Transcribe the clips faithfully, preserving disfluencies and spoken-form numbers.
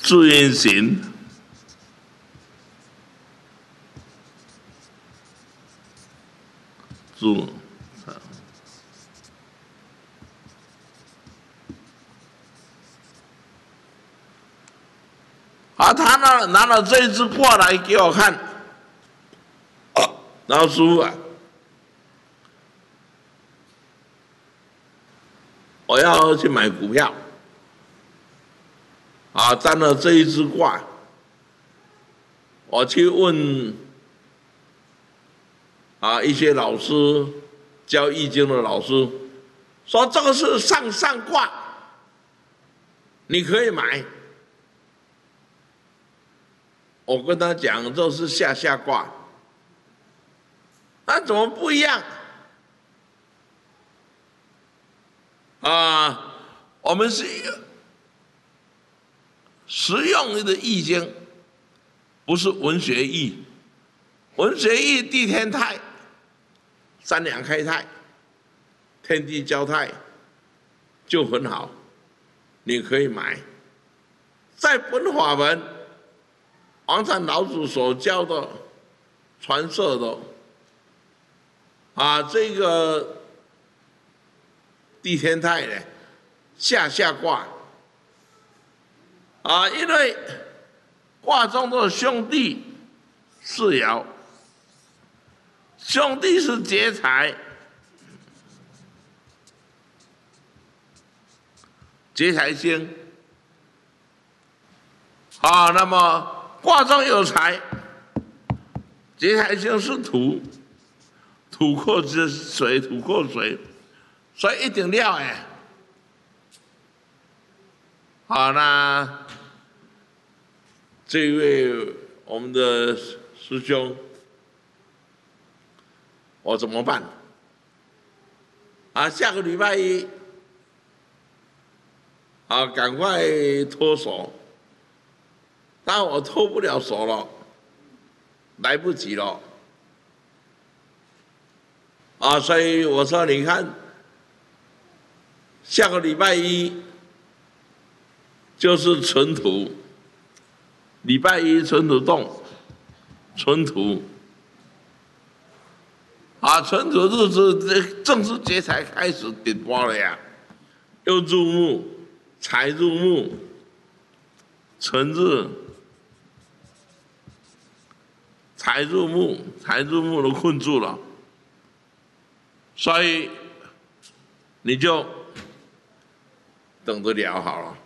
自因行，自。啊，他拿拿了这一支卦来给我看，啊，老师傅啊，我要去买股票，啊，占了这一支卦，我去问啊一些老师教易经的老师，说这个是上上卦，你可以买。我跟他讲，这是下下卦，那怎么不一样？啊，我们是实用的易经，不是文学易。文学易地天泰，三两开泰，天地交泰，就很好，你可以买。在本法门。王禅老祖所教的、传授的，啊，这个地天泰呢，下下卦，啊，因为卦中的兄弟是爻，兄弟是劫财，劫财星，啊，那么。卦中有财，劫财星是土，土克之水，土克水，所以一定要哎。好，那这位我们的师兄，我怎么办？啊，下个礼拜一，啊，赶快脱手。但我脱不了手了，来不及了，啊，所以我说，你看，下个礼拜一就是辰土，礼拜一辰土动，辰土，啊，辰土日子正式节才开始点播了呀，又入木，财入木，辰日。财入木，财入木都困住了，所以你就等着聊好了。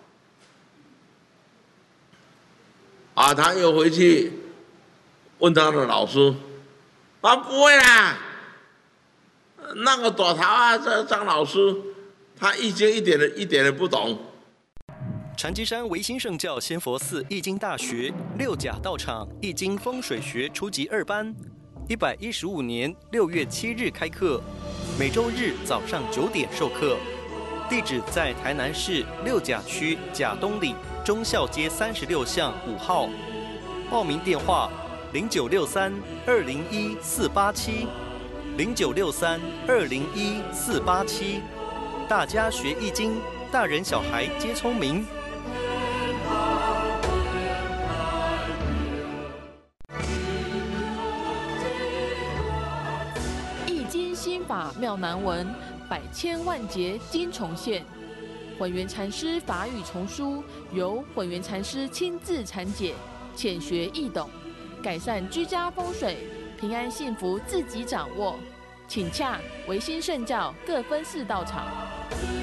啊，他又回去问他的老师，啊，不会啦，那个朵桃啊，这张老师，他易经一点的一点也不懂。 禅机山维新圣教仙佛寺易经大学六甲道场易经风水学初级二班，一百一十五年六月七日开课，每周日早上九点授课。地址在台南市六甲区甲东里忠孝街三十六巷五号。报名电话：零九六三二零一四八七，零九六三二零一四八七。大家学易经，大人小孩皆聪明。 心法妙难文，百千万劫经重现。混元禅师法语丛书由混元禅师亲自阐解，浅学易懂，改善居家风水，平安幸福自己掌握。请洽维新圣教各分寺道场。